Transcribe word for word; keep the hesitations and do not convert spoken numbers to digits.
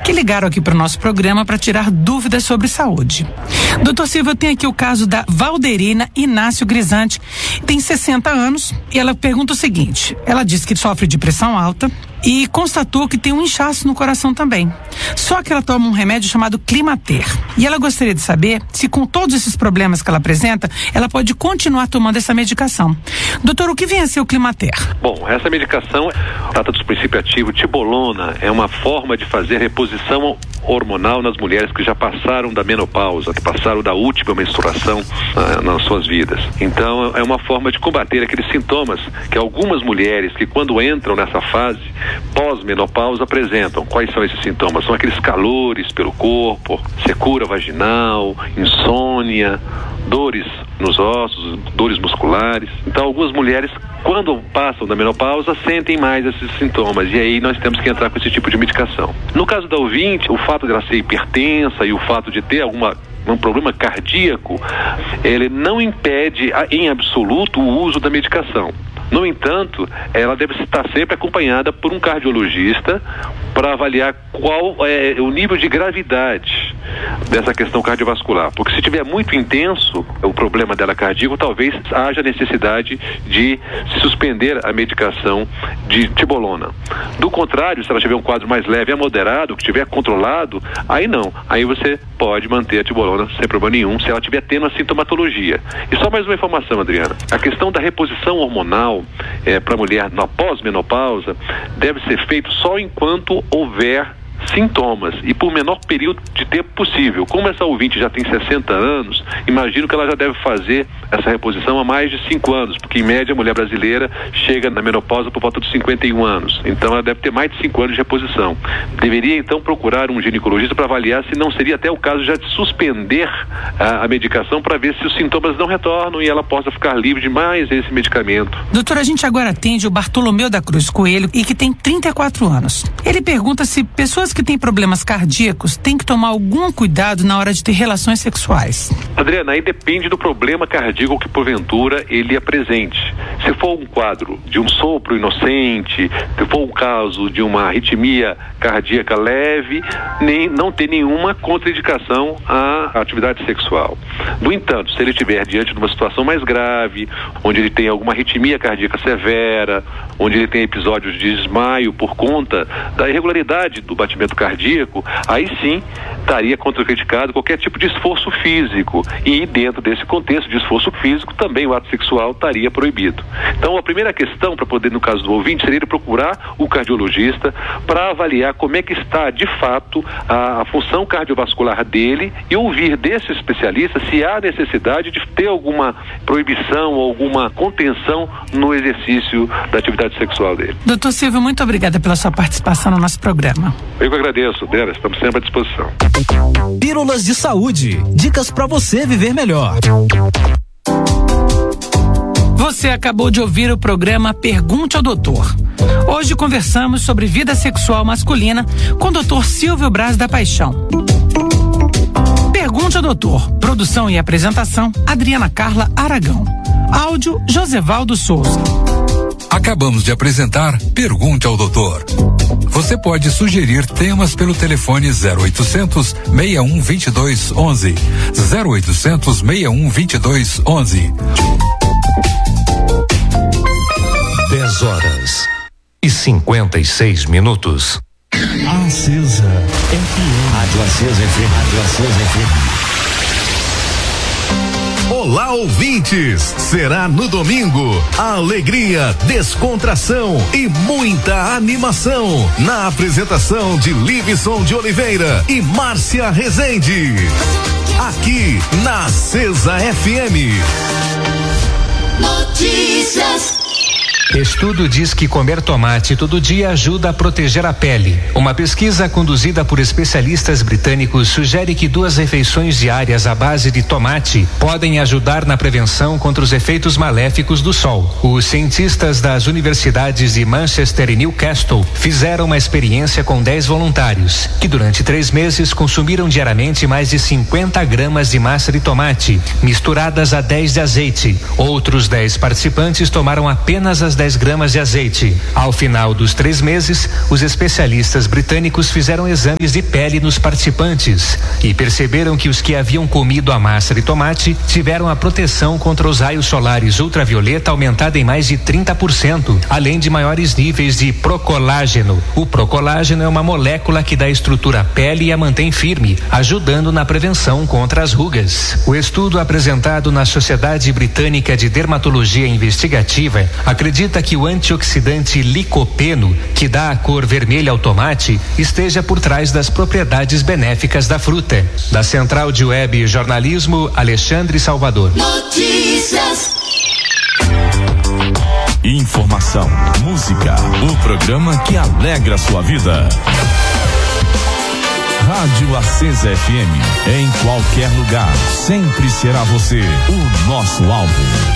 que ligaram aqui para o nosso programa para tirar dúvidas sobre saúde. Doutor Silvio, eu tenho aqui o caso da Valderina Inácio Grisante, tem sessenta anos, e ela pergunta o seguinte: ela diz que sofre de pressão alta e constatou que tem um inchaço no coração também. Só que ela toma um remédio chamado Climater. E ela gostaria de saber se, com todos esses problemas que ela apresenta, ela pode continuar tomando essa medicação. Doutor, o que vem a ser o Climater? Bom, essa medicação trata dos princípios ativos. Tibolona é uma forma de fazer reposição hormonal nas mulheres que já passaram da menopausa, que passaram da última menstruação ah, nas suas vidas. Então, é uma forma de combater aqueles sintomas que algumas mulheres que, quando entram nessa fase pós-menopausa, apresentam. Quais são esses sintomas? São aqueles calores pelo corpo, secura vaginal, insônia, dores nos ossos, dores musculares. Então, algumas mulheres, quando passam da menopausa, sentem mais esses sintomas, e aí nós temos que entrar com esse tipo de medicação. No caso da ouvinte, o fato de ela ser hipertensa e o fato de ter alguma um problema cardíaco, ele não impede em absoluto o uso da medicação. No entanto, ela deve estar sempre acompanhada por um cardiologista para avaliar qual é o nível de gravidade dessa questão cardiovascular. Porque se tiver muito intenso o problema dela cardíaco, talvez haja necessidade de se suspender a medicação de tibolona. Do contrário, se ela tiver um quadro mais leve a moderado, que estiver controlado, aí não. Aí você pode manter a tibolona sem problema nenhum, se ela estiver tendo a sintomatologia. E só mais uma informação, Adriana. A questão da reposição hormonal É, para a mulher na pós-menopausa deve ser feito só enquanto houver sintomas e por menor período de tempo possível. Como essa ouvinte já tem sessenta anos, imagino que ela já deve fazer essa reposição há mais de cinco anos, porque em média a mulher brasileira chega na menopausa por volta dos cinquenta e um anos. Então ela deve ter mais de cinco anos de reposição. Deveria então procurar um ginecologista para avaliar se não seria até o caso já de suspender a, a medicação, para ver se os sintomas não retornam e ela possa ficar livre de mais esse medicamento. Doutor, a gente agora atende o Bartolomeu da Cruz Coelho, e que tem trinta e quatro anos. Ele pergunta se pessoas que têm problemas cardíacos têm que tomar algum cuidado na hora de ter relações sexuais. Adriana, aí depende do problema cardíaco que porventura ele apresente. Se for um quadro de um sopro inocente, se for um caso de uma arritmia cardíaca leve, nem, não tem nenhuma contraindicação à atividade sexual. No entanto, se ele estiver diante de uma situação mais grave, onde ele tem alguma arritmia cardíaca severa, onde ele tem episódios de desmaio por conta da irregularidade do batimento cardíaco, aí sim estaria contraindicado qualquer tipo de esforço físico, e dentro desse contexto de esforço físico também o ato sexual estaria proibido. Então a primeira questão para poder, no caso do ouvinte, seria ele procurar o cardiologista para avaliar como é que está de fato a, a função cardiovascular dele, e ouvir desse especialista se há necessidade de ter alguma proibição ou alguma contenção no exercício da atividade sexual dele. Doutor Silvio, muito obrigada pela sua participação no nosso programa. Eu que agradeço, Débora, estamos sempre à disposição. Pílulas de saúde, dicas para você viver melhor. Você acabou de ouvir o programa Pergunte ao Doutor. Hoje conversamos sobre vida sexual masculina com o doutor Silvio Braz da Paixão. Pergunte ao Doutor. Produção e apresentação, Adriana Carla Aragão. Áudio, Josevaldo Souza. Acabamos de apresentar Pergunte ao Doutor. Você pode sugerir temas pelo telefone zero oitocentos, seis um dois dois, onze. zero oitocentos, seis um dois dois, onze. dez horas e cinquenta e seis minutos. Acesa F M. Rádio Acesa F M. Rádio Acesa F M. Olá, ouvintes! Será no domingo. Alegria, descontração e muita animação na apresentação de Livison de Oliveira e Márcia Rezende. Aqui na Acesa F M. Notícias. Estudo diz que comer tomate todo dia ajuda a proteger a pele. Uma pesquisa conduzida por especialistas britânicos sugere que duas refeições diárias à base de tomate podem ajudar na prevenção contra os efeitos maléficos do sol. Os cientistas das universidades de Manchester e Newcastle fizeram uma experiência com dez voluntários, que durante três meses consumiram diariamente mais de cinquenta gramas de massa de tomate, misturadas a dez de azeite. Outros dez participantes tomaram apenas as dez gramas de azeite. Ao final dos três meses, os especialistas britânicos fizeram exames de pele nos participantes e perceberam que os que haviam comido a massa de tomate tiveram a proteção contra os raios solares ultravioleta aumentada em mais de trinta por cento, além de maiores níveis de procolágeno. O procolágeno é uma molécula que dá estrutura à pele e a mantém firme, ajudando na prevenção contra as rugas. O estudo apresentado na Sociedade Britânica de Dermatologia Investigativa acredita que o antioxidante licopeno, que dá a cor vermelha ao tomate, esteja por trás das propriedades benéficas da fruta. Da Central de Web Jornalismo, Alexandre Salvador. Notícias. Informação, música, o programa que alegra sua vida. Rádio Acesa F M, em qualquer lugar, sempre será você o nosso alvo.